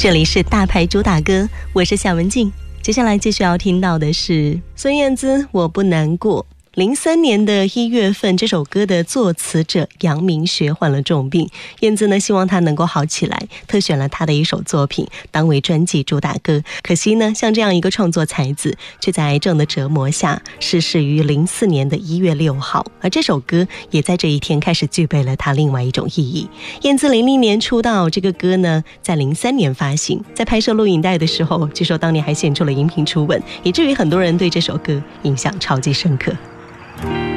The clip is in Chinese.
这里是大牌主打歌，我是夏文静。接下来继续要听到的是孙燕姿《我不难过》。03年的1月份，这首歌的作词者杨明学患了重病，燕姿呢希望他能够好起来，特选了他的一首作品当为专辑主打歌。可惜呢，像这样一个创作才子，却在癌症的折磨下逝世于04年的1月6号，而这首歌也在这一天开始具备了它另外一种意义。燕姿00年出道，这个歌呢在03年发行，在拍摄录影带的时候，据说当年还献出了荧屏初吻，以至于很多人对这首歌印象超级深刻。